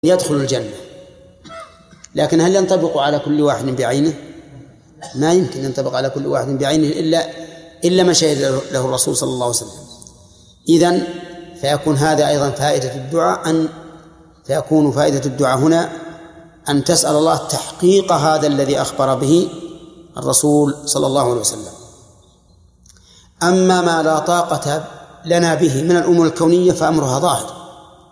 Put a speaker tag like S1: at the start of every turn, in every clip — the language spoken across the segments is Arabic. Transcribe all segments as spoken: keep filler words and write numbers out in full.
S1: يدخل الجنة، لكن هل ينطبق على كل واحد بعينه؟ ما يمكن ينطبق على كل واحد بعينه إلا إلا ما شهد له الرسول صلى الله عليه وسلم. إذن فيكون هذا أيضا فائدة الدعاء، أن فيكون فائدة الدعاء هنا أن تسأل الله تحقيق هذا الذي أخبر به الرسول صلى الله عليه وسلم. أما ما لا طاقة لنا به من الأمور الكونية فأمرها ظاهر،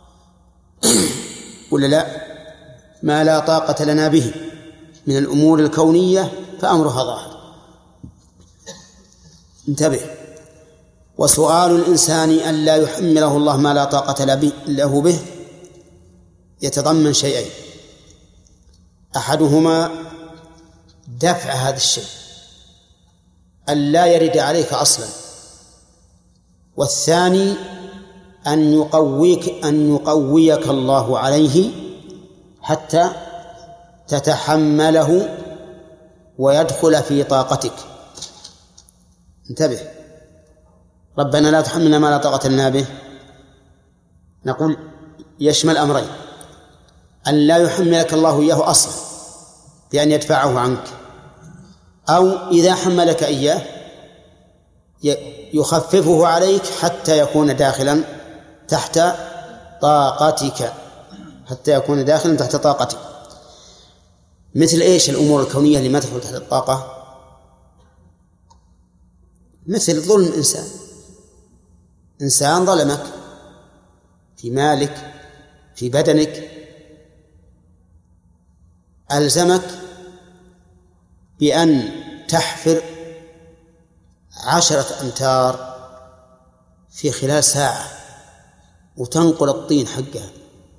S1: ولا لا؟ ما لا طاقة لنا به من الأمور الكونية فأمرها ظاهر. انتبه. وسؤال الإنسان أن لا يحمله الله ما لا طاقة له به يتضمن شيئين: أحدهما دفع هذا الشيء أن لا يرد عليك أصلا، والثاني أن يقويك أن يقويك الله عليه حتى تتحمله ويدخل في طاقتك. انتبه. ربنا لا تحملنا ما لا طاقة لنا به، نقول يشمل أمرين: أن لا يحملك الله إياه أصلا بأن يدفعه عنك، أو إذا حملك إياه يخففه عليك حتى يكون داخلا تحت طاقتك، حتى يكون داخلا تحت طاقتك. مثل إيش الأمور الكونية اللي ما تدخل تحت الطاقة؟ مثل ظلم إنسان إنسان ظلمك في مالك في بدنك، ألزمك بأن تحفر عشرة أمتار في خلال ساعة وتنقل الطين حقها،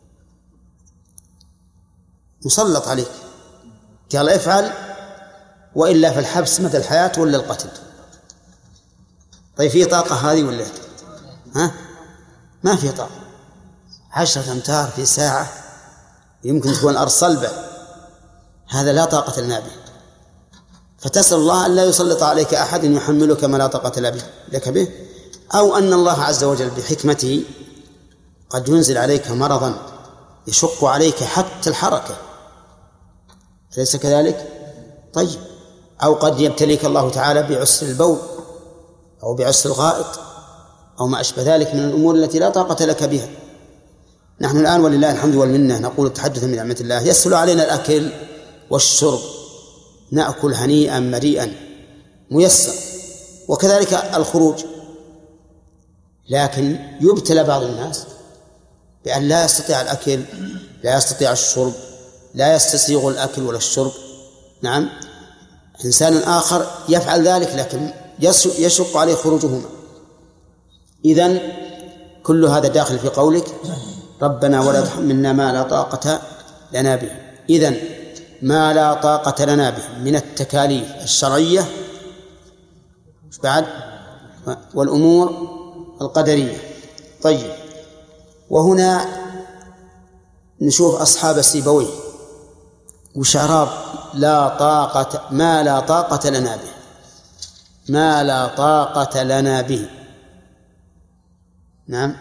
S1: مسلط عليك، قال افعل وإلا في الحبس مدى الحياة ولا القتل. طيب في طاقة هذه ولا ها؟ ما في طاقة. عشرة أمتار في ساعة يمكن تكون الأرض صلبة، هذا لا طاقة لنا به. فتسأل الله أن لا يسلط عليك أحد يحملك ما لا طاقة لك به، أو أن الله عز وجل بحكمته قد ينزل عليك مرضا يشق عليك حتى الحركة، أليس كذلك؟ طيب. أو قد يبتليك الله تعالى بعسر البول أو بعسر الغائط أو ما أشبه ذلك من الأمور التي لا طاقة لك بها. نحن الآن ولله الحمد والمنة نقول تحدثا من نعمة الله، يسهل علينا الأكل والشرب، نأكل هنيئا مريئا ميسر، وكذلك الخروج. لكن يبتلى بعض الناس بأن لا يستطيع الأكل، لا يستطيع الشرب، لا يستسيغ الأكل ولا الشرب. نعم، إنسان آخر يفعل ذلك لكن يشق عليه خروجهما. إذن كل هذا داخل في قولك ربنا ولا تحملنا ما لا طاقة لنا به. إذن ما لا طاقة لنا به من التكاليف الشرعية بعد والأمور القدرية. طيب، وهنا نشوف أصحاب السيبويه وشعراب لا طاقة ما لا طاقة لنا به، ما لا طاقة لنا به. نعم،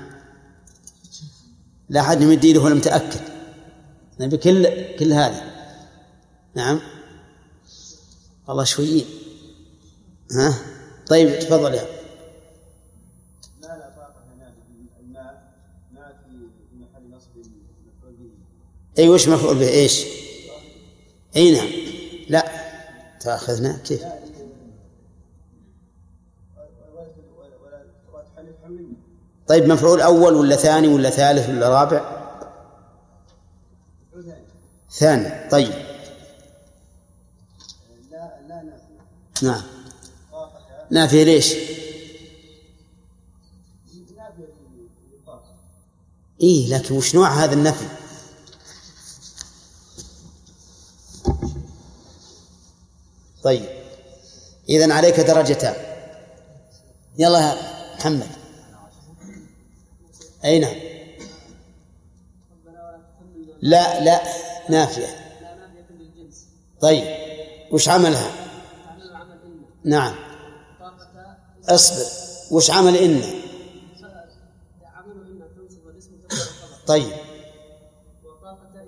S1: لا أحد يمد يده ولا متأكد بكل كل هذا. نعم والله شويين. ها طيب تفضل يا
S2: ما لا طاقة لنا به. الماء ما في محل نصب مفعول به.
S1: أي وش مفعول به؟ إيش؟ أي نعم. لا تأخذنا كيف؟ طيب مفعول أول ولا ثاني ولا ثالث ولا رابع؟ ثاني. طيب
S2: لا لا نافية.
S1: نعم نافية. ليش؟ إيه لكن وش نوع هذا النفي؟ طيب إذن عليك درجتان. يلا يا محمد. أي نعم. لا لا نافية. طيب وش عملها؟ نعم اصبر. وش عمل إن؟ طيب